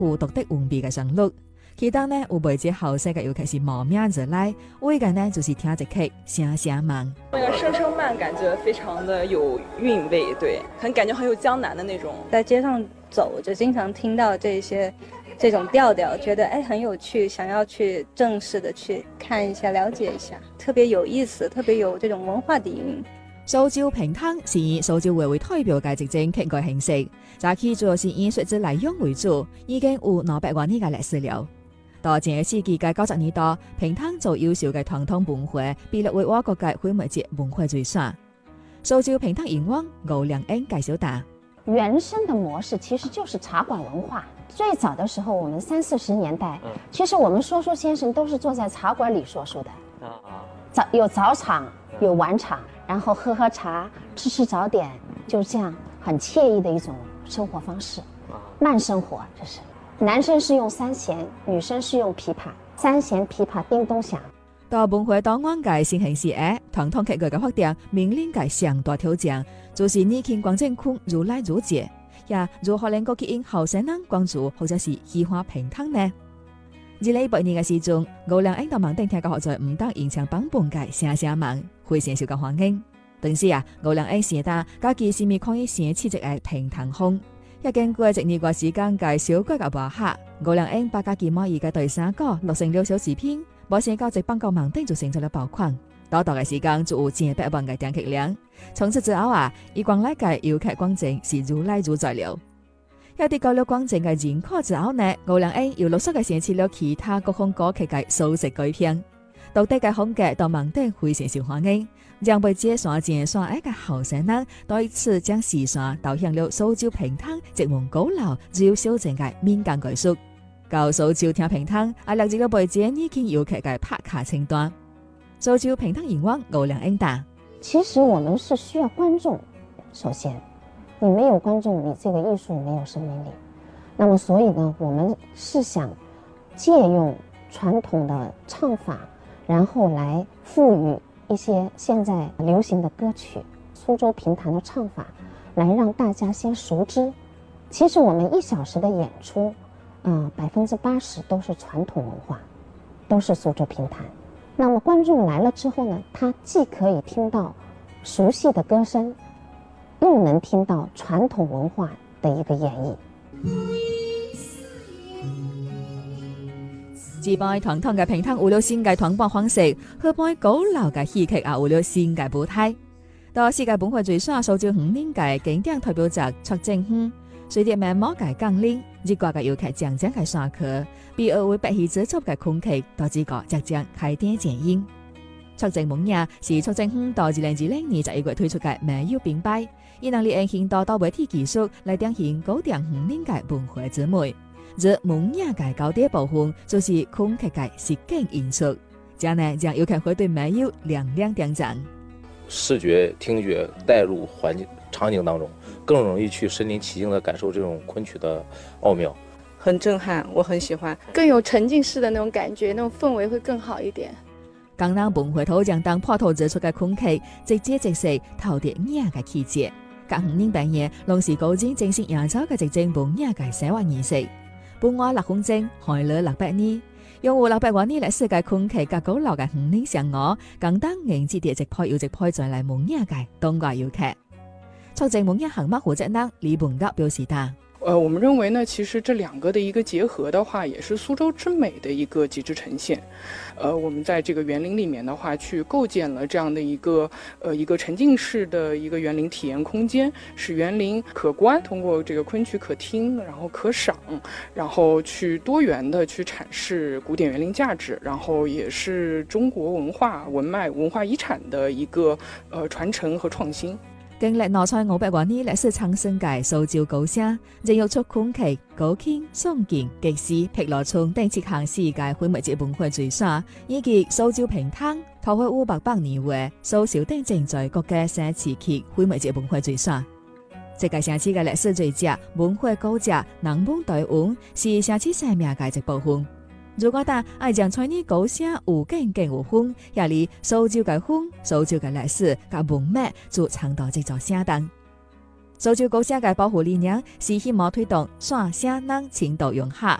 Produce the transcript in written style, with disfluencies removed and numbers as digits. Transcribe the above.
有獨特文筆嘅旋律。其中呢有背節後世嘅，尤其是無名之來，為嘅呢就是聽一曲《聲聲慢》。 那個聲聲慢感覺非常的有韻味，對，感覺很有江南的那種。 在街上走就經常聽到這種調調，覺得很有趣，想要去正式的去看一下，了解一下，特別有意思，特別有這種文化底蘊。 蘇州平灘是以蘇州話為代表嘅一種劇藝形式，早期主要是以水質來用為主，已經有200多年嘅歷史了。到前個世紀嘅90年代，平灘做優秀嘅傳統文化，被列為我國嘅非物質文化遺產。蘇州平灘人王歐良恩介紹道， 原生的模式其實就是茶館文化。最早的時候，我們30、40年代，其實我們說書先生都是坐在茶館裡說書的。有早場，有晚場，然後喝喝茶，吃早點，就這樣很愜意的一種生活方式。慢生活，這是。男生是用三弦，女生是用琵琶。三弦琵琶叮咚響。 到文化檔案嘅新形勢下，傳統劇藝嘅發展面臨嘅上大挑戰，就是年輕觀眾群愈來愈少，也如何能夠吸引後生人關注或者是喜歡平灘呢？2018年嘅時鐘，歐良恩到網頂聽過學在唔當現場版本嘅聲聲慢，非常受到歡迎。當時歐良恩寫到家己是咪可以寫起一個平灘風。一經過1年個時間嘅小改嘅畫下，歐良恩把家己滿意嘅對三個錄成了小視頻，冇寫到直幫個網頂就成咗了爆款。短短嘅時間就有100萬嘅點擊量。從此之後以廣來嘅遊客觀眾是愈來愈在了。有啲高了觀眾嘅認可之後呢，歐良恩又陸續嘅寫起了其他各項歌曲嘅數值改編，獨特嘅風格到網頂非常受歡迎。讓被接線前線嘅後生人對此將視線導向了蘇州平灘一門高樓優秀正嘅民間藝術。到蘇州聽平灘，列入了被接年輕遊客嘅拍卡清單。蘇州平灘人王歐良恩答： 其實我們是需要觀眾，首先，你沒有觀眾，你這個藝術沒有生命力。那麼所以呢，我們是想借用傳統的唱法，然後來賦予一些現在流行的歌曲，蘇州平灘的唱法，來讓大家先熟知。其實我們1小時的演出，80%都是傳統文化，都是蘇州平灘。那麼觀眾來了之後呢，他既可以聽到熟悉的歌聲，又能聽到傳統文化的一個演繹。 自擺傳統嘅平灘有了新嘅傳播方式，去擺高樓嘅戲劇有了新嘅舞台。到世界文化遺產蘇州5年嘅經典代表作《出征園》，隨著慢慢嘅降臨，日國嘅遊客漸漸嘅散去，比而為白戲製作嘅空氣，導致個漸漸開店經營。出征園也是出征園到2020年11月推出嘅美優品牌，以能利用現代到媒體技術來展現高定5年嘅文化之美。而門野嘅高低部分就是空氣嘅實景演出，這樣呢讓遊客會對美優亮亮點讚。 視覺、聽覺帶入環境場景當中，更容易去身臨其境地感受這種昆曲的奧妙。 很震撼，我很喜歡，更有沉浸式的那種感覺，那種氛圍會更好一點。 江南文化土壤當破土而出嘅空氣，直接直視透着野嘅氣節。隔5年半夜，龍時高瞻正式揚州嘅直正文野嘅生活儀式。本我6公正，開了600年，用戶600多年歷史嘅空氣及高樓嘅5年上我，更當迎接啲直派要直派再嚟文野嘅東國遊客。出征文野項目負責人李本德表示道。 我們認為呢，其實這兩個的一個結合的話，也是蘇州之美的一個極致呈現。我們在這個園林裡面的話，去構建了這樣的一個沉浸式的一個園林體驗空間，使園林可觀，通過這個昆曲可聽，然後可賞，然後去多元的去闡釋古典園林價值，然後也是中國文化文脈文化遺產的一個傳承和創新。 經歷拿菜500多年歷史產生嘅蘇州高聲，仍要出空氣、高傾、松勁、極視、碧螺春等7項世界非物質文化遺產，以及蘇州平灘、桃花湖800年畫、蘇州等正在國嘅城市級非物質文化遺產。這個城市嘅歷史最佳、文化高價、人文台灣，是城市生命嘅一部分。如果但愛將在呢高聲有景更有風，也離蘇州嘅風、蘇州嘅歷史及文脈就倡導這座聲燈。 苏州高社嘅保护理念是希望推动山声人情道融合。